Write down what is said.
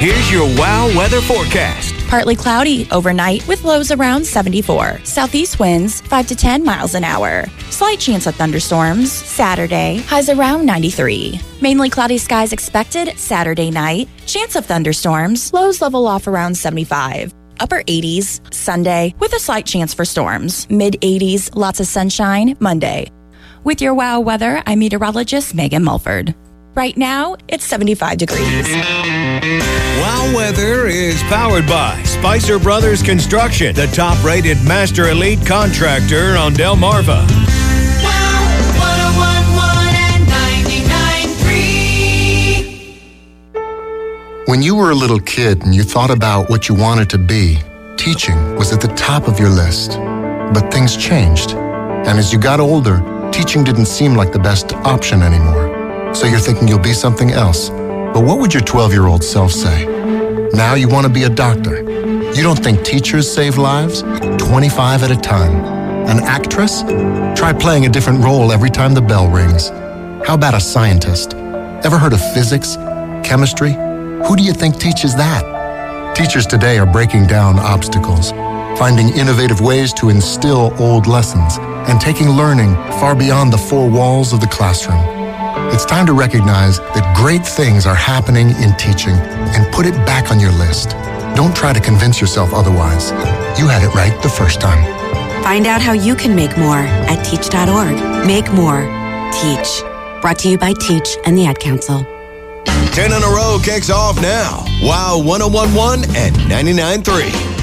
Here's your WOW weather forecast. Partly cloudy overnight with lows around 74. Southeast winds 5 to 10 miles an hour. Slight chance of thunderstorms Saturday. Highs around 93. Mainly cloudy skies expected Saturday night. Chance of thunderstorms. Lows level off around 75. Upper 80s Sunday with a slight chance for storms. Mid 80s, lots of sunshine Monday. With your WOW weather, I'm meteorologist Megan Mulford. Right now, it's 75 degrees. WOW weather is powered by Spicer Brothers Construction, the top-rated Master Elite contractor on Delmarva. WOW 101.1 and 99.3. When you were a little kid and you thought about what you wanted to be, teaching was at the top of your list. But things changed. And as you got older, teaching didn't seem like the best option anymore. So you're thinking you'll be something else. But what would your 12-year-old self say? Now you want to be a doctor. You don't think teachers save lives? 25 at a time. An actress? Try playing a different role every time the bell rings. How about a scientist? Ever heard of physics? Chemistry? Who do you think teaches that? Teachers today are breaking down obstacles, finding innovative ways to instill old lessons, and taking learning far beyond the four walls of the classroom. It's time to recognize that great things are happening in teaching and put it back on your list. Don't try to convince yourself otherwise. You had it right the first time. Find out how you can make more at teach.org. Make more. Teach. Brought to you by Teach and the Ad Council. 10 in a row kicks off now. WOW 101.1 and 99.3.